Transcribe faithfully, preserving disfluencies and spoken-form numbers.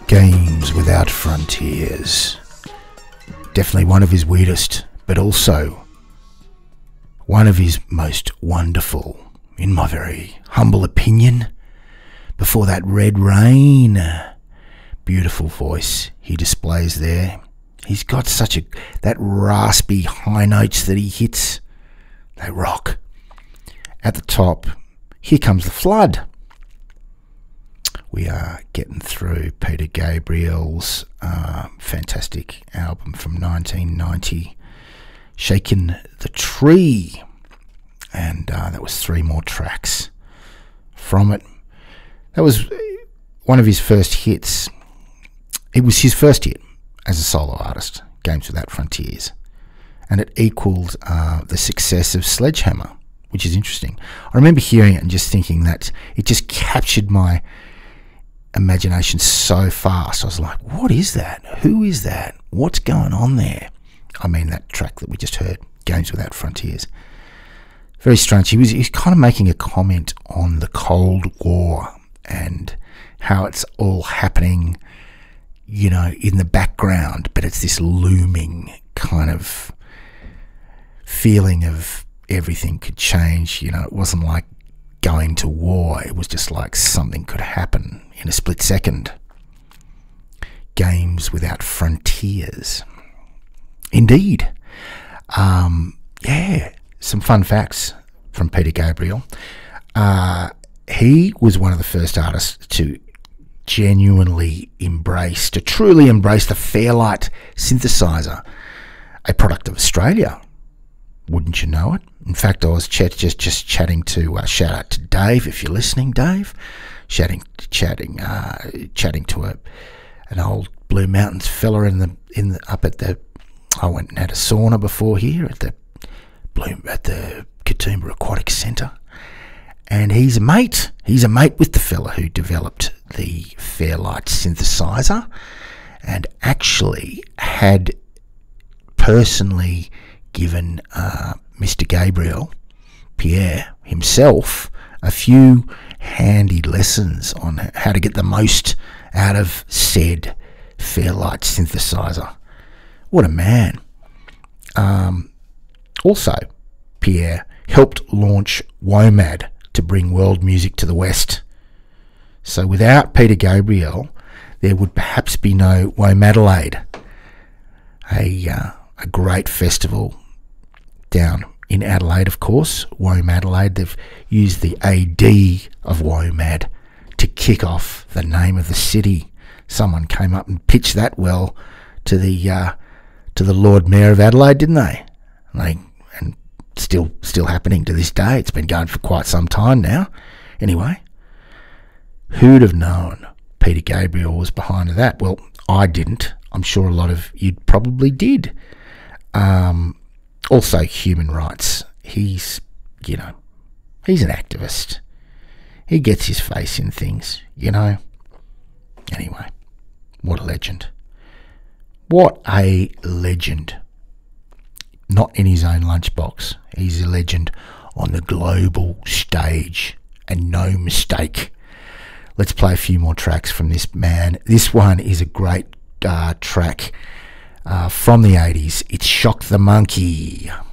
Games Without Frontiers. Definitely one of his weirdest, but also one of his most wonderful, in my very humble opinion. Before that, Red Rain. Beautiful voice he displays there. He's got such a, that raspy high notes that he hits, they rock. At the top, Here Comes the Flood. We are getting through Peter Gabriel's uh, fantastic album from nineteen ninety, Shaking the Tree. And uh, that was three more tracks from it. That was one of his first hits. It was his first hit as a solo artist, Games Without Frontiers. And it equalled uh, the success of Sledgehammer, which is interesting. I remember hearing it and just thinking that it just captured my imagination so fast. I was like, what is that? Who is that? What's going on there? I mean, that track that we just heard, Games Without Frontiers. Very strange. He was, he was kind of making a comment on the Cold War and how it's all happening, you know, in the background, but it's this looming kind of feeling of everything could change. You know, it wasn't like going to war. It was just like something could happen in a split second. Games Without Frontiers. Indeed. Um, yeah, some fun facts from Peter Gabriel. Uh, he was one of the first artists to genuinely embrace, to truly embrace the Fairlight synthesizer, a product of Australia. Wouldn't you know it? In fact, I was chat, just just chatting to uh, shout out to Dave, if you're listening, Dave. Chatting, chatting, uh, chatting to a an old Blue Mountains fella in the in the up at the. I went and had a sauna before here at the Blue at the Katoomba Aquatic Centre, and he's a mate. He's a mate with the fella who developed the Fairlight synthesizer, and actually had personally given uh, Mister Gabriel, Pierre himself, a few handy lessons on how to get the most out of said Fairlight synthesizer. What a man. Um, also, Pierre helped launch WOMAD to bring world music to the West. So without Peter Gabriel, there would perhaps be no WOMADelaide, a, uh, a great festival down in Adelaide, of course. WOMADelaide, they've used the A D of WOMAD to kick off the name of the city. Someone came up and pitched that well to the uh, to the Lord Mayor of Adelaide, didn't they? And, they, and still still happening to this day. It's been going for quite some time now. Anyway, who'd have known Peter Gabriel was behind that? Well, I didn't. I'm sure a lot of you probably did. Um, also, human rights. He's, you know, he's an activist. He gets his face in things, you know. Anyway, what a legend. What a legend. Not in his own lunchbox. He's a legend on the global stage, and no mistake. Let's play a few more tracks from this man. This one is a great uh, track uh, from the eighties. It's Shock the Monkey.